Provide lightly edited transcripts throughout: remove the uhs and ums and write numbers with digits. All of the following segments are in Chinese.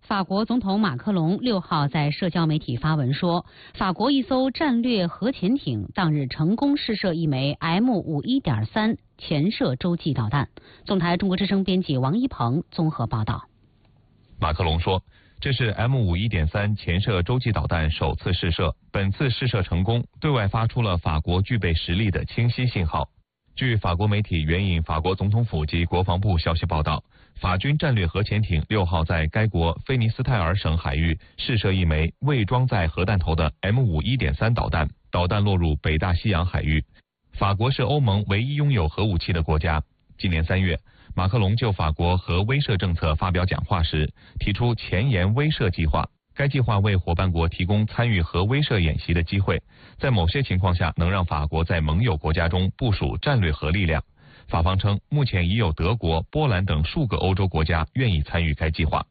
法国总统马克龙6号在社交媒体发文说，法国一艘战略核潜艇当日成功试射一枚 M51.3潜射洲际导弹。总台中国之声编辑王一鹏综合报道。 马克龙说，这是 M51.3潜射洲际导弹首次试射，本次试射成功，对外发出了法国具备实力的清晰信号。据法国媒体援引法国总统府及国防部消息报道，法军战略核潜艇6号在该国菲尼斯泰尔省海域试射一枚未装载核弹头的 M51.3导弹，导弹落入北大西洋海域。法国是欧盟唯一拥有核武器的国家。今年3月，马克龙就法国核威慑政策发表讲话时，提出前沿威慑计划。该计划为伙伴国提供参与核威慑演习的机会，在某些情况下能让法国在盟友国家中部署战略核力量。法方称，目前已有德国、波兰等数个欧洲国家愿意参与该计划。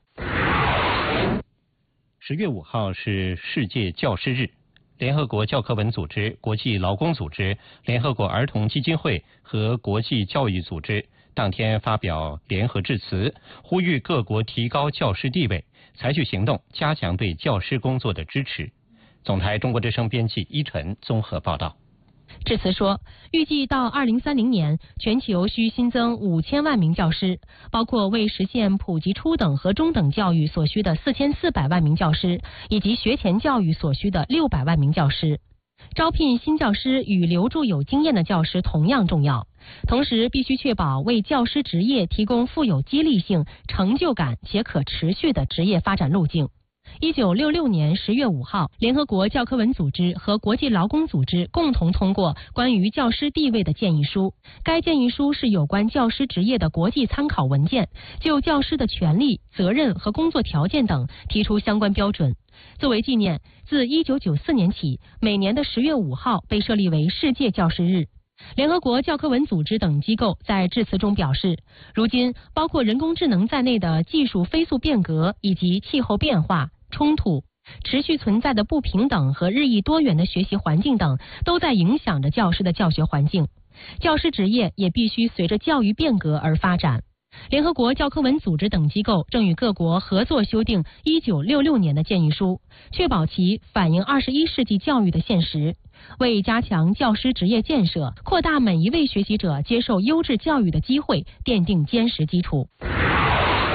10月5号是世界教师日，联合国教科文组织、国际劳工组织、联合国儿童基金会和国际教育组织当天发表联合致辞，呼吁各国提高教师地位，采取行动加强对教师工作的支持。总台中国之声编辑依晨综合报道。 致辞说，预计到2030年，全球需新增5000万名教师，包括为实现普及初等和中等教育所需的4400万名教师，以及学前教育所需的600万名教师。招聘新教师与留住有经验的教师同样重要，同时必须确保为教师职业提供富有激励性、成就感且可持续的职业发展路径。1966年10月5号，联合国教科文组织和国际劳工组织共同通过关于教师地位的建议书。该建议书是有关教师职业的国际参考文件，就教师的权利、责任和工作条件等提出相关标准。作为纪念，自1994年起，每年的10月5号被设立为世界教师日。联合国教科文组织等机构在致辞中表示，如今包括人工智能在内的技术飞速变革以及气候变化、冲突、持续存在的不平等和日益多元的学习环境等，都在影响着教师的教学环境。教师职业也必须随着教育变革而发展。联合国教科文组织等机构正与各国合作修订1966年的建议书，确保其反映21世纪教育的现实，为加强教师职业建设、扩大每一位学习者接受优质教育的机会奠定坚实基础。